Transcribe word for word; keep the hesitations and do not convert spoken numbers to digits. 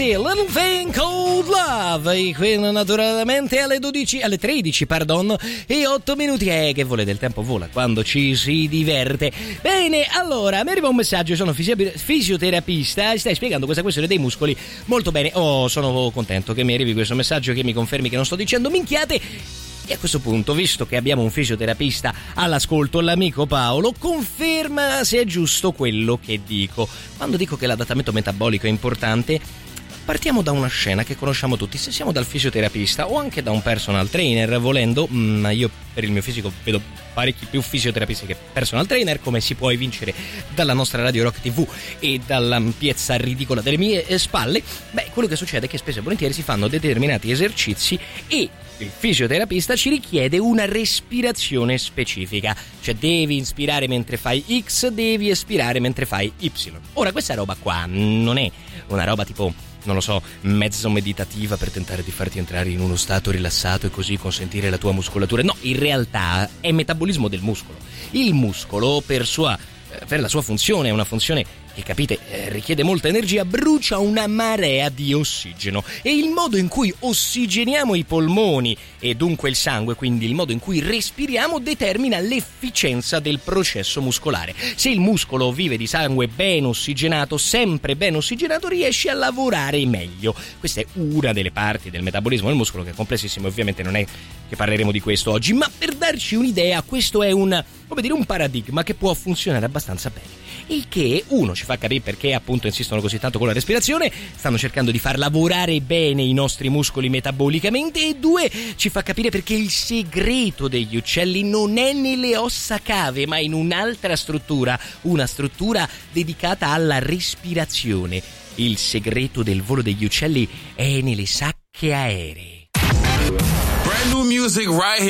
Easy, Little Thing Called Love, e qui naturalmente alle dodici, alle tredici, pardon, e otto minuti, eh, che volete, il tempo vola quando ci si diverte. Bene, allora, mi arriva un messaggio, sono fisio- fisioterapista, stai spiegando questa questione dei muscoli molto bene. Oh, sono contento che mi arrivi questo messaggio che mi confermi che non sto dicendo minchiate. E a questo punto, visto che abbiamo un fisioterapista all'ascolto, l'amico Paolo conferma se è giusto quello che dico. Quando dico che l'adattamento metabolico è importante, partiamo da una scena che conosciamo tutti. Se siamo dal fisioterapista o anche da un personal trainer, volendo, ma io per il mio fisico vedo parecchi più fisioterapisti che personal trainer, come si può evincere dalla nostra Radio Rock tivù e dall'ampiezza ridicola delle mie spalle, beh, quello che succede è che spesso e volentieri si fanno determinati esercizi e il fisioterapista ci richiede una respirazione specifica, cioè devi inspirare mentre fai X, devi espirare mentre fai Y. Ora, questa roba qua non è una roba tipo, non lo so, mezzo meditativa per tentare di farti entrare in uno stato rilassato e così consentire la tua muscolatura. No, in realtà è metabolismo del muscolo. Il muscolo, per sua per la sua funzione, è una funzione che, capite, eh, richiede molta energia, brucia una marea di ossigeno, e il modo in cui ossigeniamo i polmoni e dunque il sangue, quindi il modo in cui respiriamo, determina l'efficienza del processo muscolare. Se il muscolo vive di sangue ben ossigenato, sempre ben ossigenato, riesce a lavorare meglio. Questa è una delle parti del metabolismo del muscolo, che è complessissimo, ovviamente non è che parleremo di questo oggi, ma per darci un'idea, questo è un, come dire, un paradigma che può funzionare abbastanza bene. Il che, uno, ci fa capire perché appunto insistono così tanto con la respirazione, stanno cercando di far lavorare bene i nostri muscoli metabolicamente, e due, ci fa capire perché il segreto degli uccelli non è nelle ossa cave, ma in un'altra struttura, una struttura dedicata alla respirazione. Il segreto del volo degli uccelli è nelle sacche aeree. Brand new music right here.